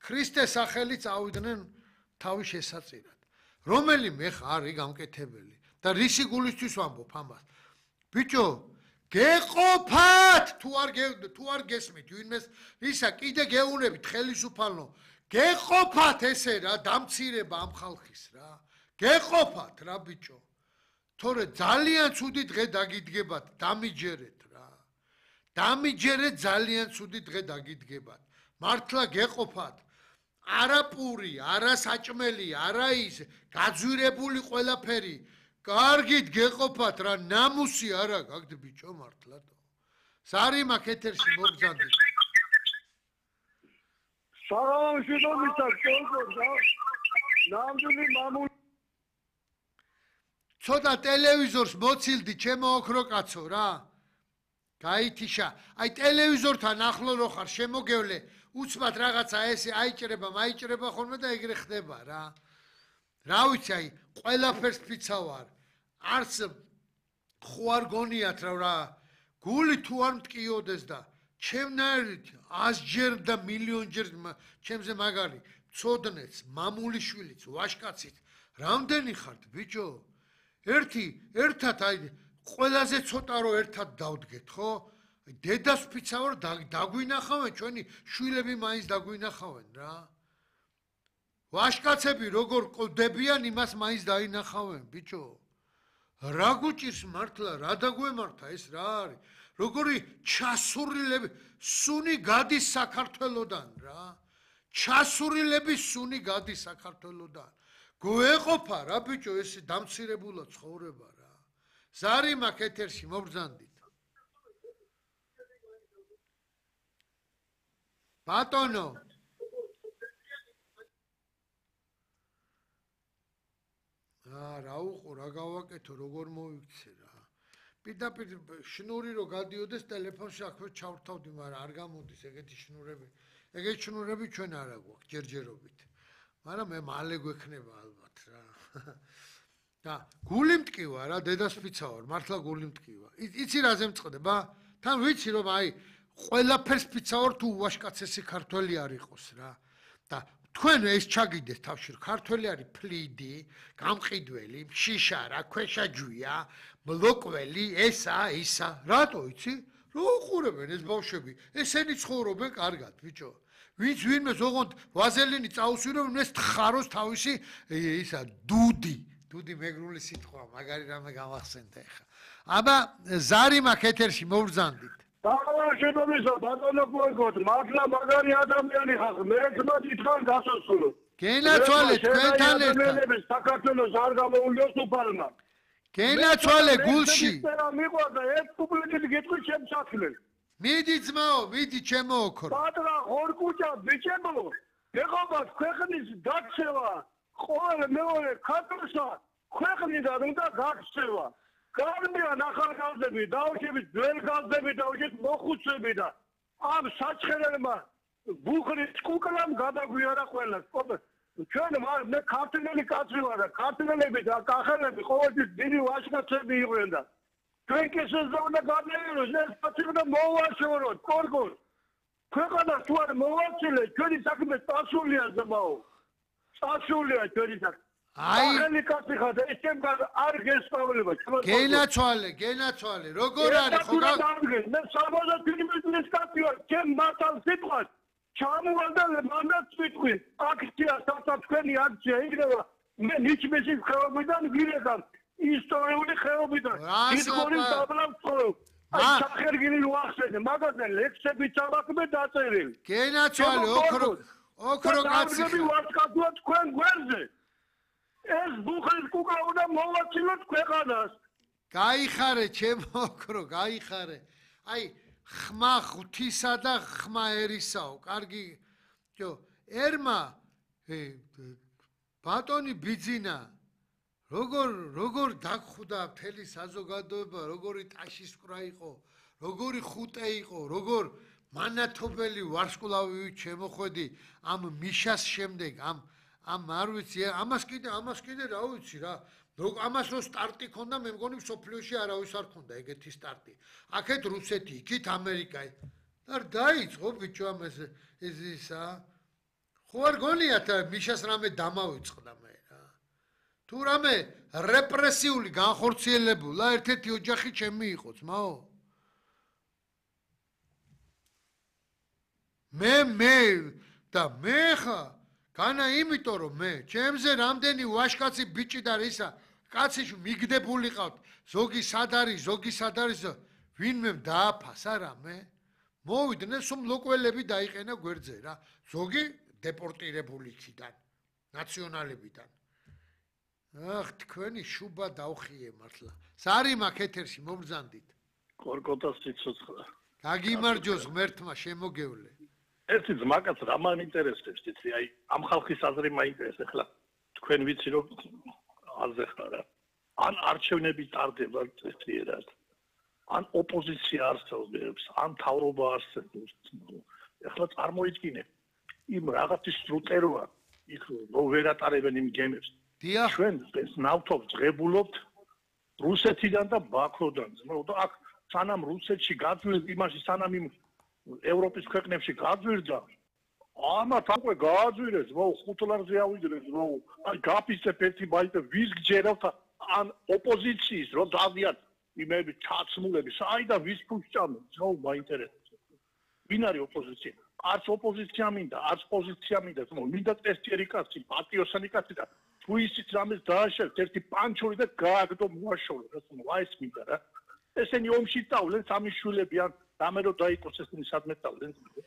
ქრისტეს სახელით წავიდნენ თავის შესაწირად. რომელიმე ხარი გამკეთებელი და რისი გულისთვის ვამბობ ამას. ბიჭო, გეყოფათ თუ არ გესმით ვინმეს ისა კიდე გეუნებით ხელისუფალო. გეყოფათ ესე რა დამცირება ამ ხალხის რა. გეყოფათ რა ბიჭო. თორე ძალიან ცუდი დღე დაგიდგებათ, დამიჯერეთ რა. დამიჯერეთ ძალიან ცუდი დღე დაგიდგებათ. მართლა გეყოფათ. არა პური, არა საჭმელი, არა ის გაძვირებული ყველაფერი. კარგით გეყოფათ რა, ნამუსი არა გაქვთ ბიჭო მართლა. სარი მაქვს ეთერში მოგზადეთ. საღამოშიდომიცა კოლგო ნამდვილი მამული ცოტა ტელევიზორს მოცილდი ჩემო ოქრო კაცო რა. გაითიშა. აი ტელევიზორთან ახლო რო ხარ შემოგევლე, უცბად რაღაცა ესე აიჭრება, მაიჭრება ხოლმე და ეგრე ხდება რა. რა ვიცი აი ყველაფერს ფიცავარ. არც ხო არ გონიათ რა. გული თუ არ მტკიოდეს და ჩემნაირად 100-ჯერ და მილიონჯერ ჩემზე მაგარი ცოდნეც, მამულიშვილიც, ვაშკაცით. რამდენი ხართ ბიჭო? ერთად აი ყველაზე ცოტა რო ერთად დავდგეთ ხო? დედას ფიცავარ დაგვინახავენ ჩვენი შვილები მაინც დაგვინახავენ რა. ვაშკაცები როგორ ყდებიან იმას მაინც დაინახავენ ბიჭო. რა გუჭირს მართლა რა დაგვემართა ეს რა არის? როგორი ჩასურილები სუნი გადის საქართველოდან რა. ჩასურილების სუნი გადის საქართველოდან. გვეყოფა რა ბიჭო ეს დამცირებულად ცხოვრება რა. ზარი მაქვს ეთერში მობრძანდით. ბატონო რა უყო რა გავაკეთო როგორ მოვიქცე რა. პირდაპირ შნური რო გადიოდეს ტელეფონში აქვე ჩავრთავდი, მაგრამ არ გამოდის ეგეთი შნურები. ეგეთი შნურები ჩვენ არა გვაქვს ჯერჯერობით. მაგრამ მე მალე გვექნება ალბათ რა. და გული მტკივა რა, დედას ფიცავარ, მართლა გული მტკივა. იცი რაზე მწყდება? თან ვიცი რომ აი ყველაფერს ფიცავარ თუ უაშკაცესი ქართველი არ იყოს რა. და თქვენ ეს ჩაგიდეს თავში, ქართველი არის ფლიდი, გამყიდველი, შიშარა, ქვეშაჯვია, მლოკველი, ესა, ისა. რატო იცი? რო უყურებენ ეს ბავშვები, ესენი ცხოვრობენ კარგად, ბიჭო. ვინც ვინმეს ოღონდ ვაზელინი წაუსვირებენ, ეს თხაროს თავისი ისა დუდი. დუდი მეგრული სიტყვა, მაგარი რამე გამახსენდა ეხა. აბა ზარი მაქვს ეთერში მოვბრძანდით. საღამოშიდომიცა ბატონო კოლგო მართლა მაგარი ადამიანი ხარ. მე თვითონ ითხრან გასასრულო. გენაცვალე თქვენთან ერთად. საქართველოს არ გამოულიოს უფალმა. გენაცვალე გულში. მიყვარდა ეს პუბლიკით გეტყვი ჩემს საქმეს. მიდი ძმაო, მიდი ჩემო ოქრო. პატრა ხორკუჭა ბიჭებო, ეხობათ ქვეყნის დაქცევა, ყოველ მეორე ქართულსა ქვეყნიდან უნდა გაქცევა. გარბიან ახალ გაზები, დაუშვით ძველ გაზები, დაუშვით მოხუცები და ამ საჩხერებმა ბუხრის კუკლამ გადაგვიარა ყველას. ჩვენ მე ქართველი კაცი ვარ და ქართველები და კახელები ყოველთვის დიდი ვაჟკაცები იყვნენ და ჩვენ კი შეძლებდა გადაიეროს ეს კაცი უნდა მოვაშოროთ კორგოს. ქვეყანა თუ არ მოვაცილეთ ჩვენი საქმე წასულია ზმაო. წასულია ჩვენი საქმე. აი კაცი ხარ და ეს არ გესწავლება. გენაცვალე, როგორ არის ხო მე 75 კაცი ვარ, ჩემ მართალ სიტყვას ჩამოვალდა მანდაც ვიტყვი, აქცია, თქვენი აქცია იქნება, მე ნიჩმეში ხეობიდან ვირეკავ, ისტორიული ხეობიდან, ისტორიის დაბლა ვწოვ. აი სახერგილი ვახსენე, მაგაზე ლექსები ჩავაქმე დაწერილი. გენაცვალე, ოქრო კაცი ხარ. ვარსკაცია თქვენ გვერდზე. ეს ბუხრის კუკა უნდა მოვაცილოთ ქვეყანას. გაიხარე ჩემო ოქრო, გაიხარე. აი ხმა ღვთისა და ხმა ერისაო, კარგი. ერმა ბატონი ბიძინა როგორ დაგხვდა მთელი საზოგადოება, როგორი ტაშისკვრა იყო, როგორი ხუტე იყო, როგორ მანათობელი ვარსკვლავი შემოხვედი ამ მიშას შემდეგ, ამ არ ვიცი, ამას კიდე რა ვიცი რა. ამას რო სტარტი ქონდა, მე მგონი მსოფლიოში არავის არ ქონდა ეგეთი სტარტი. აქეთ რუსეთი, იქით ამერიკა. და დაიწყო ბიჭო ამ ეს ისა. ხო არ გონიათ მიშას რამე დამავიწყდა მე რა. თუ რამე რეპრესიული განხორციელებულა ერთ-ერთი ოჯახი ჩემი იყო ძმაო. მე და მე ხა განა იმიტომ რომ მე ჩემზე რამდენი ვაშკაცი ბიჭი და ისა კაცი მიგდებული ყავთ ზოგი სად არის ვინმე დააფასა რა მე მოვიდნენ სულ ლოკველები დაიყენა გვერდზე რა ზოგი დეპორტირებული იქიდან ნაციონალებიდან ახ თქვენი შუბა დავხიე მართლა სარი მაქვს ეთერში მომბრძანდით კორკოტას სიცოცხლე გაგიმარჯოს ღმერთმა შემოგევლე ერთი ძმაკაც რა მაინტერესებს იცი აი ამ ხალხის აზრი მაინტერესებს ახლა თქვენ ვიცი რომ აზე ხარ ან არჩევნები ტარდება წესიერად ან ოპოზიცია არსებობს ან თავრობა არსებობს ახლა წარმოიდგინე იმ რაღაცის სტრუქტურა იქ რომ ვერ ატარებენ იმ გემებს ჩვენ ეს ნავთობს ღებულობთ რუსეთიდან და ბაქოდან და აქ სანამ რუსეთში გაძვირდა იმაში სანამ იმ ევროპის ქვეყნებში გაძვირდა ამათ უკვე გააძვირეს მოუ 5 ლარზე ავიდნენ მოუ აი გაფიცებ ერთი ბაიტა ვის გჯერავთ ან ოპოზიციის რომ დავიათ იმები ჩაცმულები საიდან ვის ფუშჭამენ მოუ მაინტერესებს ვინ არის ოპოზიცია არც ოპოზიცია მინდა არც პოზიცია მინდა მოუ მინდა ტესტიერი კაცი პატიოსანი კაცი და თუ ისიც რამეს დააშევთ ერთი პანჩური და გააგდო მოაშორე რა თქმა უნდა ეს მინდა რა ესენი ომში წავლენ სამი შვილები ან რამე რომ დაიყოს ესენი სადმე წავლენ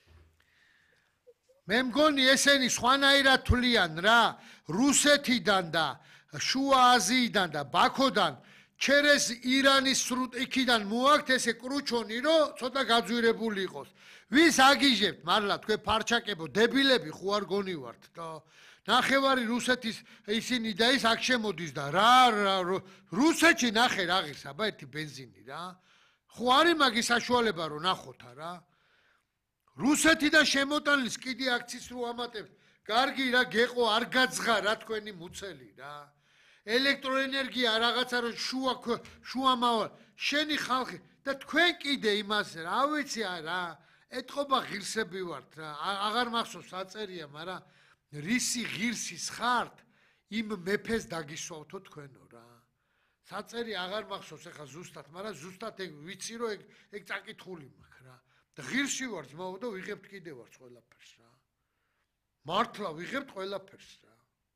მე მგონი ესენი სხვანაირად თვლიან რა რუსეთიდან და შუა აზიიდან და ბაქოდან ჩერეს ირანის იქიდან მოაქვთ ესე კრუჩონი რომ ცოტა გაძვირებული იყოს ვის აგიჟებთ მართლა თქვენ ფარჩაკებო დებილები ხო არ გონივართ და ნახევარი რუსეთის ისინი და ის აქ შემოდის და რა რუსეთში ნახე რა ღირს აბა ერთი ბენზინი რა ხო არის მაგის საშუალება რომ ნახოთა რა რუსეთიდან შემოტანილს კიდე აქციის რო ამატებთ კარგი რა გეყო არ გაძღა რა თქვენი მუცელი რა ელექტროენერგია რაღაცა რომ შუამავალ შენი ხალხი და თქვენ კიდე იმას რა ვიცი რა ეთყობა ღირსები ვართ რა აღარ მახსოვს აწერია მაგრამ რისი ღირსის ხართ იმ მეფეს დაგისვავთო თქვენო რა საწერი აღარ მახსოვს ახლა ზუსტად მაგრამ ზუსტად ეგ ვიცი რომ ეგ წაკითხული მაქვს რა და ღირსი ვარ ძმაო და ვიღებთ კიდე ვარ ყველაფერს რა მართლა ვიღებთ ყველაფერს რა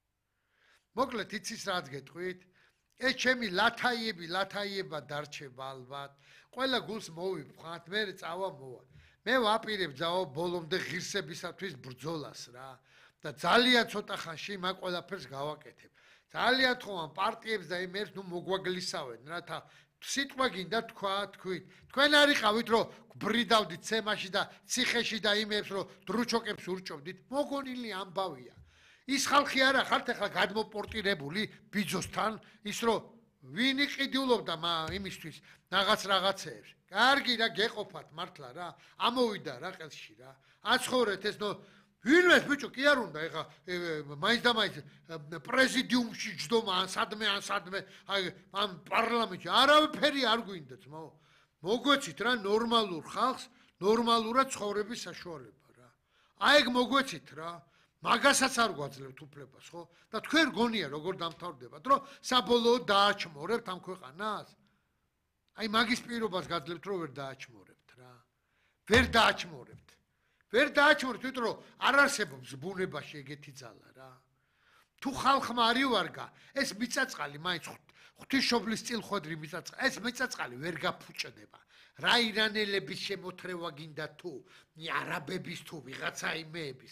მოკლედ იცის რაც გეტყვით ეს ჩემი ლათაიება დარჩება ალბათ ყველა გულს მოვიფხათ მე წავა მოვა მე ვაპირებ ძაო ბოლომდე ღირსებისათვის ბრძოლას რა და ძალიან ცოტა ხანში მაგ ყველაფერს გავაკეთებ ძალიან თხოვან პარტიებს და იმებს ნუ მოგვაგლისავენ რათა სიტყვა გინდა თქვით თქვენ არიყავით რომ გბრიდავდით ცემაში და ციხეში და იმებს რომ დრუჩოკებს ურჭოვდით მოგონილი ამბავია ის ხალხი არა ხართ ახლა გადმოპორტირებული ბიძოსთან ის რომ ვინ იყიდილობდა იმისთვის რაღაცეებს კარგი რა გეყოფათ მართლა რა ამოვიდა რა ყელში რა აცხოვრეთ ეს ნო ვინმეს ბიჭო კი არ უნდა ეხა მაინც და მაინც პრეზიდიუმში ჯდომა ან სადმე აი ამ პარლამენტში არავითარი არ გვინდა ძმაო მოგვეცით რა ნორმალურ ხალხს ნორმალურად ცხოვრების საშუალება რა აი ეგ მოგვეცით რა მაგასაც არ გვაძლევთ უფლებას ხო და თქვენ გონია როგორ დამთავრდებათ რომ საბოლოოდ დააჩმორებთ ამ ქვეყანას აი მაგის პირობას გაძლევთ რომ ვერ დააჩმორებთ რა ვერ დააჩმორებთ ვერ დააჩმორეთ იმიტომ რომ არ არსებობს ბუნებაში ეგეთი ძალა რა თუ ხალხმა არ ივარგა ეს მიწაწყალი მაინც ღვთისმშობლის წილხვედრი მიწაწყალი ეს მიწაწყალი ვერ გაფუჭდება რა ირანელების შემოთრევა გინდა თუ არაბების თუ ვიღაცა იმეების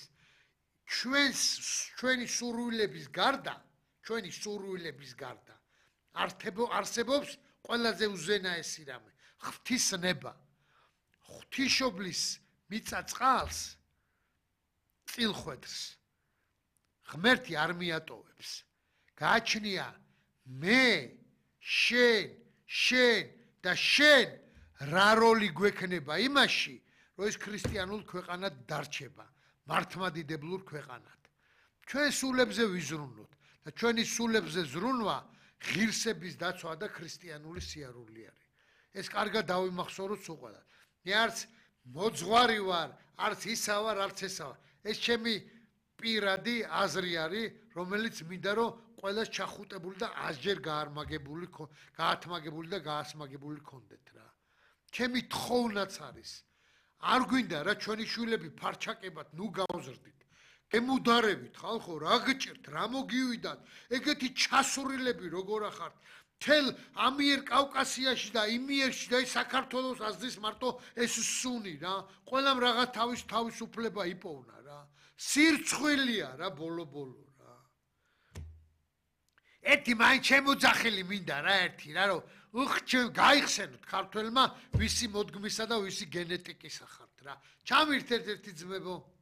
ჩვენი სურვილების გარდა არსებობს ყველაზე უზენაესი რამე ღვთისნება ღვთისმშობლის მიწაწყალს წილხვედრს ღმერთი არ მიატოვებს გააჩნია მე შენ და შენ რა როლი გვექნება იმაში რომ ეს ქრისტიანულ ქვეყანად დარჩება მართლმადიდებლურ ქვეყანად ჩვენ სულებზე ვიზრუნოთ და ჩვენი სულებზე ზრუნვა ღირსების დაცვა და ქრისტიანული სიარული არის ეს კარგად დავიმახსოვროთ უყველად მე არც მოძღვარი ვარ, არც ისა ვარ, არც ესა ვარ. ეს ჩემი პირადი აზრი არის, რომელიც მინდა რომ ყველას ჩახუტებული და ასჯერ გაათმაგებული და გაასმაგებული ქონდეთ რა. ჩემი თხოვნაც არის. არ გვინდა რა ჩვენი შვილები ფარჩაკებად ნუ გავზრდით. გემუდარებით ხალხო, რა გჭირთ, რა მოგივიდათ, ეგეთი ჩასურილები როგორ ახართ. თელ ამიერ კავკასიაში და იმიერში და საქართველოს აზრის მარტო ეს სუნი რა. ყველამ რაღა თავისუფლება იპოვნა რა. სირცხვილია რა ბოლო-ბოლო რა. ერთი მაინც შემოძახილი მინდა რა ერთი რა რომ ჩვენ გაიხსენოთ ქართველმა ვისი მოდგმისა და ვისი გენეტიკის ახართ რა. ჩამირთ ერთ-ერთი ძმებო